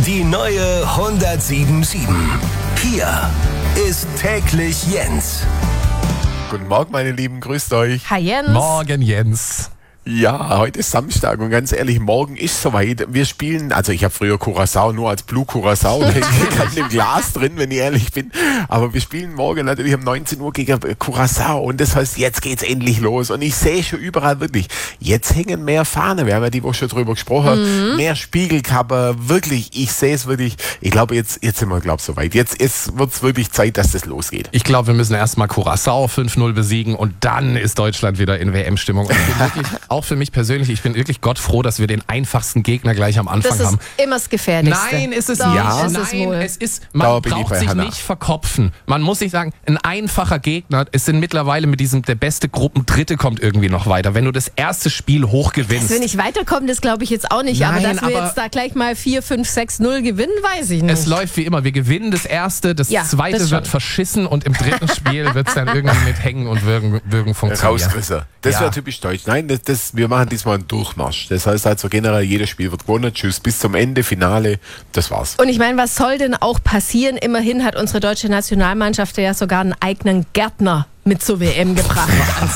Die neue 107.7. Hier ist täglich Jens. Guten Morgen, meine Lieben, grüßt euch. Hi Jens. Morgen, Jens. Ja, heute ist Samstag und ganz ehrlich, morgen ist soweit. Wir spielen, also ich habe früher Curaçao nur als Blue Curaçao im Glas drin, wenn ich ehrlich bin. Aber wir spielen morgen natürlich um 19 Uhr gegen Curaçao und das heißt, jetzt geht's endlich los. Und ich sehe schon überall wirklich, jetzt hängen mehr Fahnen. Wir haben ja die Woche schon drüber gesprochen. Mehr Spiegelkappe, wirklich, ich sehe es wirklich. Ich glaube, jetzt sind wir, soweit. Jetzt wird's wirklich Zeit, dass das losgeht. Ich glaube, wir müssen erstmal Curaçao 5-0 besiegen und dann ist Deutschland wieder in WM-Stimmung. Und ich bin wirklich, auch für mich persönlich, ich bin wirklich Gott froh, dass wir den einfachsten Gegner gleich am Anfang haben. Das ist immer das Gefährlichste. Nein, ist es Doch, nicht. Ja. ist es wohl. Es ist, man braucht sich nicht verkopfen. Man muss sich sagen, ein einfacher Gegner, es sind mittlerweile mit diesem, der beste Gruppendritte kommt irgendwie noch weiter. Wenn du das erste Spiel hoch gewinnst. Dass wir nicht weiterkommen, das glaube ich jetzt auch nicht. Nein, aber dass wir aber jetzt da gleich mal 4-5-6-0 gewinnen, weiß ich nicht. Es läuft wie immer. Wir gewinnen das erste, das zweite das wird schon. verschissen und im dritten Spiel wird es dann irgendwie mit Hängen und Würgen funktionieren. Rausrisser. Das wäre typisch deutsch. Nein, wir machen diesmal einen Durchmarsch. Das heißt also generell, jedes Spiel wird gewonnen. Tschüss, bis zum Ende, Finale. Das war's. Und ich meine, was soll denn auch passieren? Immerhin hat unsere deutsche Nationalmannschaft ja sogar einen eigenen Gärtner mit zur WM gebracht.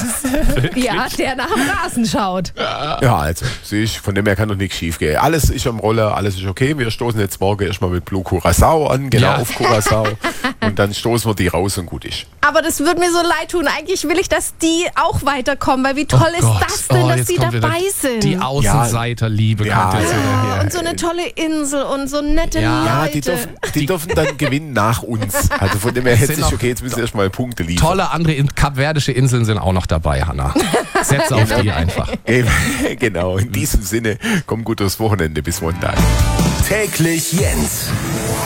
Ja, der nach dem Rasen schaut. Ja, also, von dem her kann doch nichts schief gehen. Alles ist am Roller, alles ist okay. Wir stoßen jetzt morgen erstmal mit Blue Curaçao an, auf Curaçao. Und dann stoßen wir die raus und gut ist. Aber das würde mir so leid tun. Eigentlich will ich, dass die auch weiterkommen, weil wie toll ist das denn, dass jetzt die kommt dabei wieder sind? Die Außenseiterliebe kommt jetzt wieder her. Und so eine tolle Insel und so nette Ja, Leute. die dürfen dann gewinnen nach uns. Also von dem her hätte sich okay, jetzt müssen wir erstmal Punkte liefern. Tolle andere kapverdische Inseln sind auch noch dabei, Hanna. Setz auf die einfach. Genau, in diesem Sinne, komm gut durchs Wochenende bis Montag. Täglich Jens.